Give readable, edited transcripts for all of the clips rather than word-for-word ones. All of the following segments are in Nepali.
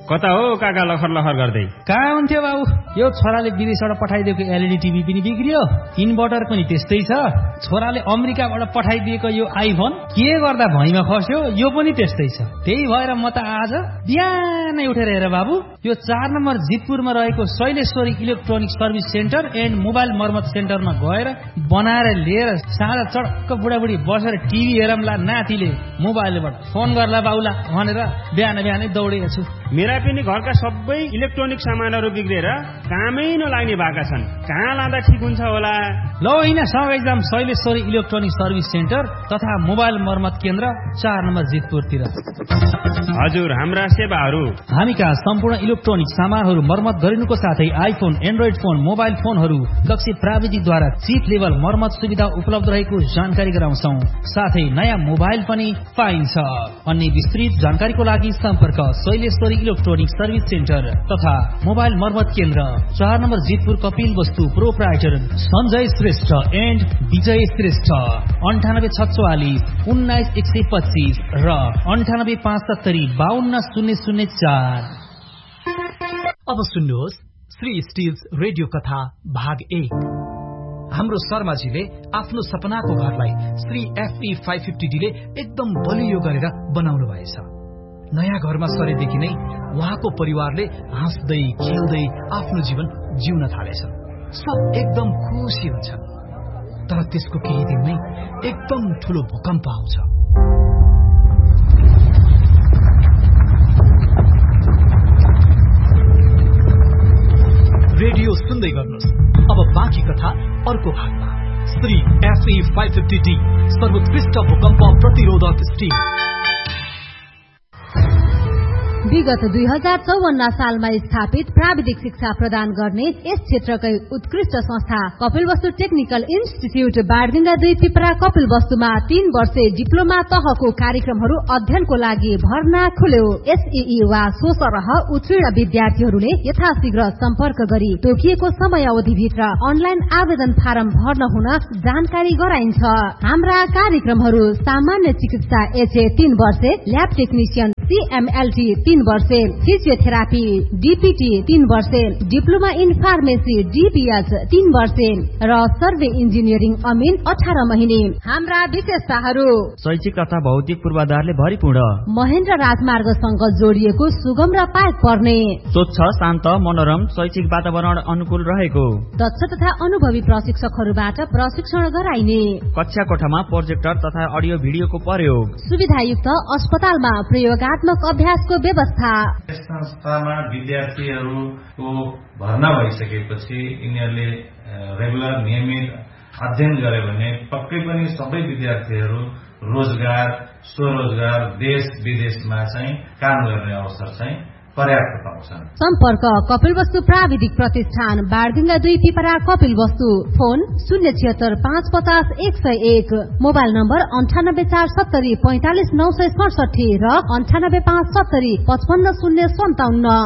कता हो काका लखर लखर गर्दै? कहाँ हुन्थ्यो बाबु, यो छोराले विदेशबाट पठाइदिएको एलइडी टिभी पनि बिग्रियो, इन्भर्टर पनि त्यस्तै छ। छोराले अमेरिकाबाट पठाइदिएको यो आइफोन के गर्दा भैँमा खस्यो, यो पनि त्यस्तै छ। त्यही भएर म त आज बिहानै उठेर हेर बाबु, यो 4 नम्बर जितपुरमा रहेको Shaileshwari electronic service centre and mobile मर्मत सेन्टरमा गएर बनाएर लिएर साँझ चडक्क बुढाबुढी बसेर टिभी हेरमला, नातिले मोबाइलबाट फोन गर्ला बाउला भनेर बिहानै दौडेको छु। मेरा पनि घरका सबै इलेक्ट्रोनिक सामानहरू बिग्रेर कामै नलाग्ने भएका छन्। कहाँ लाँदा ठिक हुन्छ होला? ल होइन, सँगै जाम शैलेश्वरी इलेक्ट्रोनिक सर्भिस सेन्टर तथा मोबाइल मर्मत केन्द्र 4 नम्बर जितपुरतिर। हजुर, हाम्रा सेवाहरू हामी कहाँ सम्पूर्ण इलेक्ट्रोनिक सामानहरू मर्मत गरिनुको साथै आइफोन, एन्ड्रोइड फोन, मोबाइल फोनहरू दक्ष प्राविधिकद्वारा चिप लेभल मर्मत सुविधा उपलब्ध रहेको जानकारी गराउँछौ। साथै नयाँ मोबाइल पनि पाइन्छ। अन्य विस्तृत जानकारीको लागि सम्पर्क शैलेश्वरी इलेक्ट्रोनिक सर्भिस सेन्टर तथा मोबाइल मर्मत केन्द्र 4 नम्बर जितपुर कपिल वस्तु प्रोप्राइटर सञ्जय श्रेष्ठ एन्ड विजय श्रेष्ठ 9844 19125 र 9857520004। अब सुन्नुहोस् श्री स्टिल्स रेडियो कथा भाग 1। हाम्रो शर्माजीले आफ्नो सपनाको घरलाई श्री FE 550D ले एकदम बलियो गरेर बनाउनु भएछ। नयाँ घरमा सरेदेखि नै उहाँको परिवारले हाँस्दै खेल्दै आफ्नो जीवन जिउन थालेछन्। सब एकदम खुसी हुन्छन्। तर त्यसको केही दिनमै एकदम ठूलो भूकम्प आउँछ। रेडियो सुन्दै गर्नुहोस्। अब बाँकी कथा अर्को भागमा। श्री FE 550D सर्वोत्कृष्ट भूकम्प प्रतिरोधक स्टिल। विगत 2054 सालमा स्थापित प्राविधिक शिक्षा प्रदान गर्ने यस क्षेत्रकै उत्कृष्ट संस्था कपिलवस्तु टेक्निकल इन्स्टिच्युट बारगंगा 2 पिपरा कपिलवस्तुमा 3 वर्षे डिप्लोमा तहको कार्यक्रमहरू अध्ययनको लागि भर्ना खुल्यो। SEE वा सोसरह उत्तीर्ण विद्यार्थीहरूले यथाशीघ्र सम्पर्क गरी तोकिएको समयावधिभित्र अनलाइन आवेदन फारम भर्न हुन जानकारी गराइन्छ। हाम्रा कार्यक्रमहरू सामान्य चिकित्सा HA 3 वर्षे, ल्याब टेक्निशियन CMLT 3 वर्षे, फिजियोथेरापी DPT 3 वर्षे, डिप्लोमा इन फार्मेसी DPH 3 वर्षे र सर्वे इन्जिनियरिङ अमिन 18 महिने। हाम्रा विशेषताहरू: शैक्षिक तथा भौतिक पूर्वाधारले भरिपूर्ण, महेन्द्र राजमार्गसँग जोडिएको सुगम र पाइक पर्ने, स्वच्छ शान्त मनोरम शैक्षिक वातावरण अनुकूल रहेको, दक्ष तथा अनुभवी प्रशिक्षकहरूबाट प्रशिक्षण गराइने, कक्षा कोठामा प्रोजेक्टर तथा अडियो भिडियोको प्रयोग, सुविधायुक्त अस्पतालमा प्रयोगात्मक अभ्यासको व्यवस्था। संस्थामा विद्यार्थीहरूको भर्ना भइसकेपछि यिनीहरूले रेगुलर नियमित अध्ययन गरे भने पक्कै पनि सबै विद्यार्थीहरू रोजगार, स्वरोजगार, देश विदेशमा चाहिँ काम गर्ने अवसर चाहिँ पर्याप्त पाउँछन्। सम्पर्क कपिलवस्तु प्राविधिक प्रतिष्ठान बारगंगा 2 Pipra Kapilvastu. Phone 076 550 101, mobile number 98470 45 967 र 98570 55 057।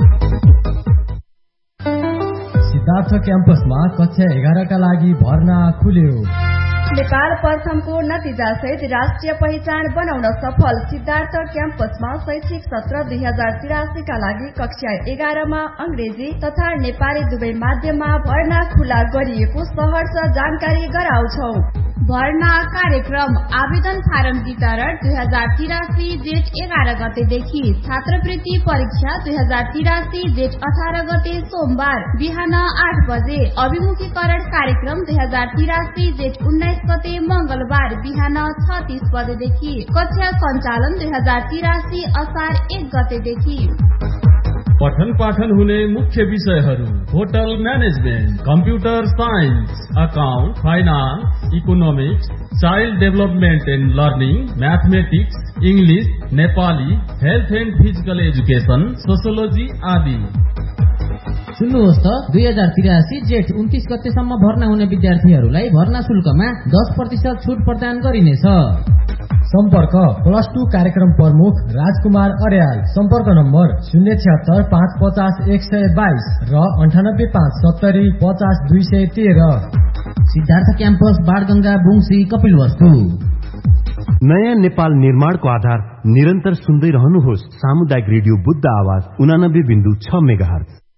सिद्धार्थ क्याम्पसमा कक्षा 11 का लागि भर्ना खुल्यो। नेपाल प्रथमको नतिजा सहित राष्ट्रिय पहिचान बनाउन सफल सिद्धार्थ क्याम्पसमा शैक्षिक सत्र 2083 का लागि कक्षा 11 मा अंग्रेजी तथा नेपाली दुवै माध्यममा भर्ना खुला गरिएको सहर्ष जानकारी गराउँछौ। भर्ना कार्यक्रम आवेदन फारम वितरण 2083 जेठ 11 गतेदेखि, छात्रवृत्ति परीक्षा 2083 जेठ 18 गते सोमबार बिहान 8 बजे, अभिमुखीकरण कार्यक्रम 2083 जेठ 19 गते मंगलबार बिहान 6:30 बजेदेखि, कक्षा सञ्चालन 2083 असार 1 गतेदेखि। पठन पाठन हुने मुख्य विषयहरू: hotel management, computer science, account, finance, economics, child development and learning, mathematics, English, Nepali, health and physical education, sociology आदि। सुन्नुहोस् त, 2083 जेठ 29 गतेसम्म भर्ना हुने विद्यार्थीहरूलाई भर्ना शुल्कमा 10% छुट प्रदान गरिनेछ। सम्पर्क +2 कार्यक्रम प्रमुख राजकुमार अर्याल। सम्पर्क नम्बर 076 550 122 र 98570 50 213। सिद्धार्थ क्याम्पस बाणगंगा बुङसी कपिलवस्तु। नयाँ नेपाल निर्माणको आधार निरन्तर सुन्दै रहनुहोस्। सामुदायिक रेडियो बुद्ध आवाज 89.6 मेगाहर्ज।